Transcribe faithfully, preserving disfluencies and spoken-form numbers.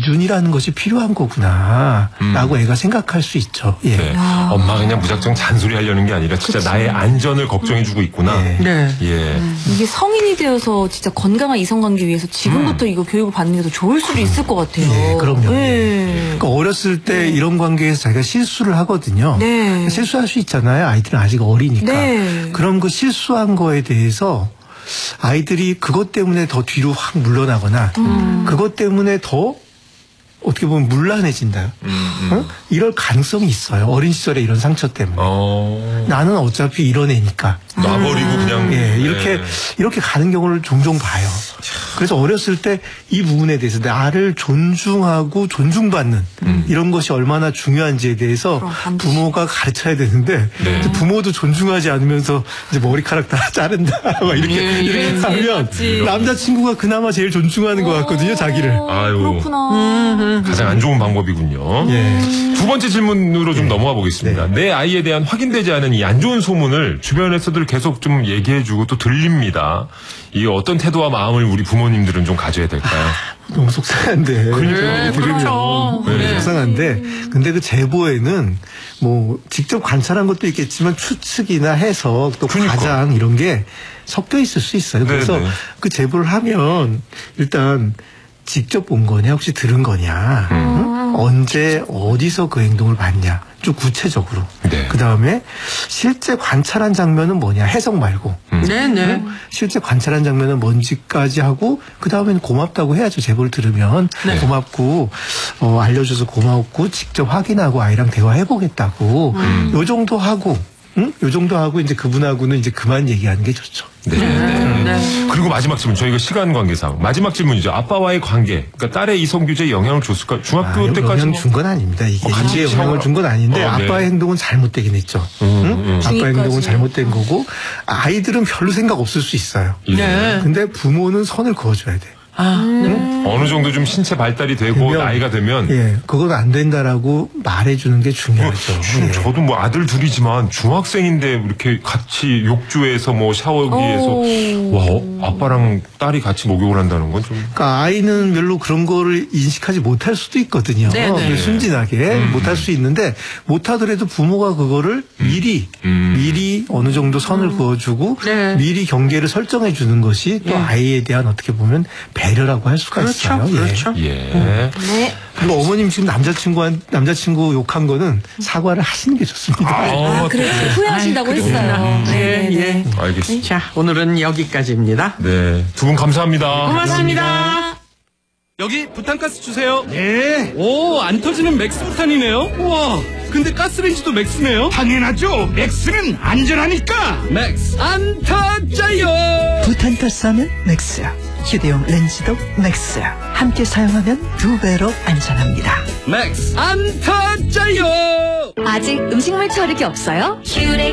기준이라는 것이 필요한 거구나 음. 라고 애가 생각할 수 있죠. 예. 네. 엄마가 그냥 무작정 잔소리 하려는 게 아니라 진짜 그치. 나의 안전을 걱정해주고 있구나. 네. 네. 예. 음. 이게 성인이 되어서 진짜 건강한 이성관계 위해서 지금부터 음. 이거 교육을 받는 게 더 좋을 수도 있을 것 같아요. 예, 그럼요. 네. 그러니까 어렸을 때 네. 이런 관계에서 자기가 실수를 하거든요. 네. 실수할 수 있잖아요. 아이들은 아직 어리니까. 네. 그럼 그 실수한 거에 대해서 아이들이 그것 때문에 더 뒤로 확 물러나거나 음. 그것 때문에 더 어떻게 보면 문란해진다. 음, 음. 어? 이럴 가능성이 있어요. 어린 시절에 이런 상처 때문에. 어. 나는 어차피 이런 애니까. 놔버리고 음. 그냥. 예, 이렇게, 네. 이렇게 가는 경우를 종종 봐요. 그래서 어렸을 때 이 부분에 대해서 나를 존중하고 존중받는 음. 이런 것이 얼마나 중요한지에 대해서 부모가 가르쳐야 되는데 네. 부모도 존중하지 않으면서 이제 머리카락 다 자른다. 막 이렇게, 예, 이렇게 예, 하면 예, 남자친구가 그나마 제일 존중하는 것 같거든요, 자기를. 아유. 그렇구나. 음. 가장 안 좋은 방법이군요. 예. 두 번째 질문으로 좀 네. 넘어가 보겠습니다. 네. 내 아이에 대한 확인되지 않은 이 안 좋은 소문을 주변에서들 계속 좀 얘기해주고 또 들립니다. 이 어떤 태도와 마음을 우리 부모님들은 좀 가져야 될까요? 아, 너무 속상한데. 그러니까 그렇죠. 네. 속상한데, 근데 그 제보에는 뭐 직접 관찰한 것도 있겠지만 추측이나 해석 또 그러니까. 가장 이런 게 섞여 있을 수 있어요. 그래서 네네. 그 제보를 하면 일단 직접 본 거냐 혹시 들은 거냐 음. 응? 언제 어디서 그 행동을 봤냐 좀 구체적으로 네. 그다음에 실제 관찰한 장면은 뭐냐 해석 말고 음. 네네 응? 실제 관찰한 장면은 뭔지까지 하고 그다음에는 고맙다고 해야죠. 제보를 들으면 네. 고맙고 어, 알려줘서 고맙고 직접 확인하고 아이랑 대화해보겠다고 음. 요 정도 하고 응? 요 정도 하고 이제 그분하고는 이제 그만 얘기하는 게 좋죠. 네. 네. 네. 그리고 마지막 질문, 저희가 시간 관계상 마지막 질문이죠. 아빠와의 관계, 그러니까 딸의 이성교제에 영향을 줬을까? 중학교 아, 때까지 영향 준 건 아닙니다. 이게 어, 인지에 영향을 준 건 아닌데 어, 네. 아빠의 행동은 잘못되긴 했죠. 음, 응? 음. 아빠의 행동은 잘못된 거고 아이들은 별로 생각 없을 수 있어요. 네. 근데 부모는 선을 그어줘야 돼. 아, 네. 응? 어느 정도 좀 신체 발달이 되고 되면, 나이가 되면 예, 그건 안 된다라고 말해주는 게 중요하죠. 어, 예. 저도 뭐 아들 둘이지만 중학생인데 이렇게 같이 욕조에서 뭐 샤워기에서 와 어, 아빠랑 딸이 같이 목욕을 한다는 건 좀. 그러니까 아이는 별로 그런 거를 인식하지 못할 수도 있거든요. 네네. 순진하게 음. 못할 수 있는데 못하더라도 부모가 그거를 음. 미리 음. 미리 어느 정도 선을 음. 그어주고 네. 미리 경계를 설정해 주는 것이 또 예. 아이에 대한 어떻게 보면 배려라고 할 수가 그렇죠, 있어요. 그렇죠. 예. 예. 네. 그리고 어머님 지금 남자친구한 남자친구 욕한 거는 사과를 하시는 게 좋습니다. 아, 아 그래 후회하신다고 아이, 했어요. 네, 예. 네. 알겠습니다. 자, 오늘은 여기까지입니다. 네, 두 분 감사합니다. 고맙습니다. 감사합니다. 여기 부탄가스 주세요. 네. 오, 안 터지는 맥스 부탄이네요. 우와, 근데 가스레인지도 맥스네요. 당연하죠. 맥스는 안전하니까. 맥스 안 터져요. 부탄가스하면 맥스야. 휴대용 렌즈도 맥스야. 함께 사용하면 두 배로 안전합니다. 맥스 안 터져요. 아직 음식물 처리기 없어요? 큐렉